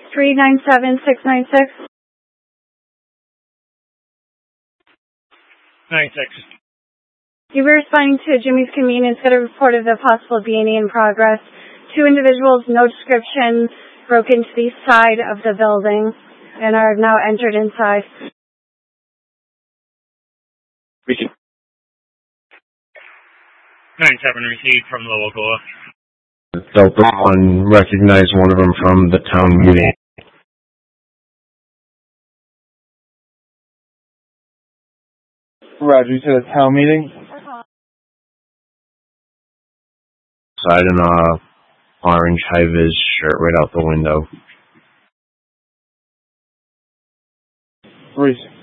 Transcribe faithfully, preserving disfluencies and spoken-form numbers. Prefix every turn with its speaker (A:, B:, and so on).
A: three nine seven six nine six.
B: nine six.
A: You were responding to Jimmy's Convenience that a report of a possible B and E in progress. Two individuals, no description, broke into the side of the building and are now entered inside.
B: Receive. nine seven received from the local.
C: Delta one recognized one of them from the town meeting.
D: Roger, you said a town meeting?
C: Side in a orange high-vis shirt right out the window.
D: Reese.